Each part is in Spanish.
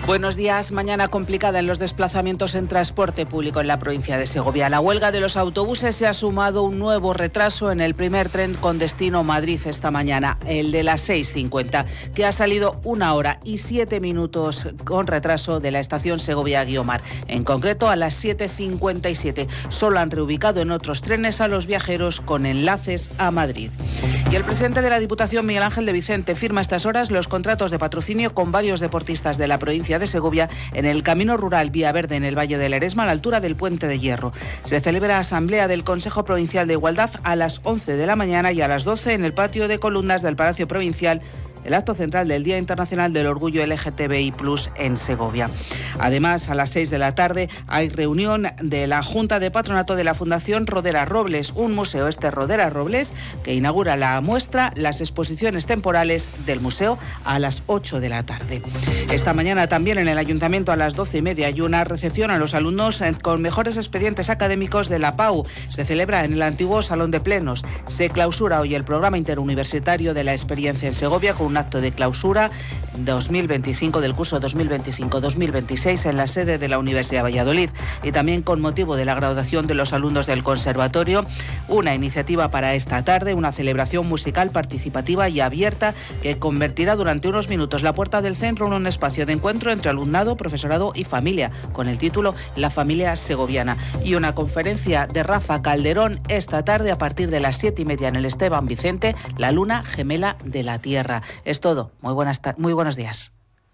Buenos días. Mañana complicada en los desplazamientos en transporte público en la provincia de Segovia. La huelga de los autobuses se ha sumado un nuevo retraso en el primer tren con destino Madrid esta mañana, el de las 6:50, que ha salido 1 hora y 7 minutos con retraso de la estación Segovia-Guiomar. En concreto, a las 7:57. Solo han reubicado en otros trenes a los viajeros con enlaces a Madrid. Y el presidente de la Diputación, Miguel Ángel de Vicente, firma a estas horas los contratos de patrocinio con varios deportistas de la provincia de Segovia en el Camino Rural Vía Verde en el Valle del Eresma, a la altura del Puente de Hierro. Se celebra asamblea del Consejo Provincial de Igualdad a las 11 de la mañana y a las 12 en el patio de columnas del Palacio Provincial, el acto central del Día Internacional del Orgullo LGTBI+ en Segovia. Además, a las 6 de la tarde hay reunión de la Junta de Patronato de la Fundación Rodera Robles, un museo, Rodera Robles, que inaugura la muestra Las exposiciones temporales del museo a las 8 de la tarde. Esta mañana también en el Ayuntamiento a las 12:30 hay una recepción a los alumnos con mejores expedientes académicos de la PAU. Se celebra en el antiguo Salón de Plenos. Se clausura hoy el programa interuniversitario de la experiencia en Segovia con un acto de clausura 2025 del curso 2025-2026 en la sede de la Universidad de Valladolid, y también con motivo de la graduación de los alumnos del conservatorio, una iniciativa para esta tarde, una celebración musical participativa y abierta que convertirá durante unos minutos la puerta del centro en un espacio de encuentro entre alumnado, profesorado y familia, con el título La familia segoviana, y una conferencia de Rafa Calderón esta tarde a partir de las 7:30 en el Esteban Vicente, La luna gemela de la Tierra. Es todo. Muy buenos días.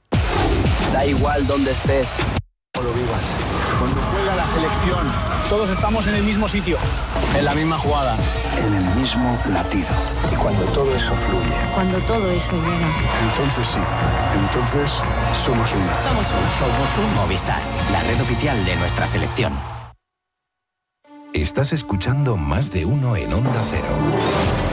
Da igual dónde estés o lo vivas. Cuando juega la selección, todos estamos en el mismo sitio, en la misma jugada, en el mismo latido. Y cuando todo eso fluye, cuando todo eso llega, entonces sí, entonces somos uno. Somos un Movistar, la red oficial de nuestra selección. Estás escuchando Más de Uno en Onda Cero.